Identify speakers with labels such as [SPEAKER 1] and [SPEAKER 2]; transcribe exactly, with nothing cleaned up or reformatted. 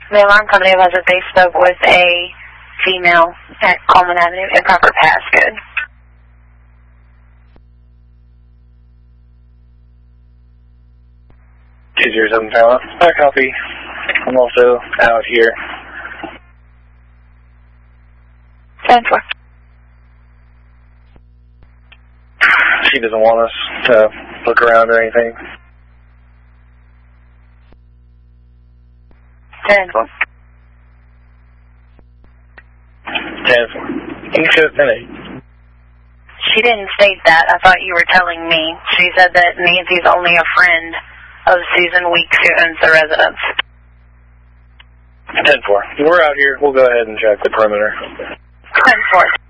[SPEAKER 1] The alarm company was that they spoke with a female at Coleman Avenue, improper passcode.
[SPEAKER 2] two zero seven Tower. I copy. I'm also out here.
[SPEAKER 1] ten four.
[SPEAKER 2] She doesn't want us to look around or anything.
[SPEAKER 1] ten four.
[SPEAKER 2] ten four. You should have been eight.
[SPEAKER 1] She didn't state that. I thought you were telling me. She said that Nancy's only a friend of Susan Weeks, who owns the residence.
[SPEAKER 2] ten four. We're out here. We'll go ahead and check the perimeter.
[SPEAKER 1] ten four.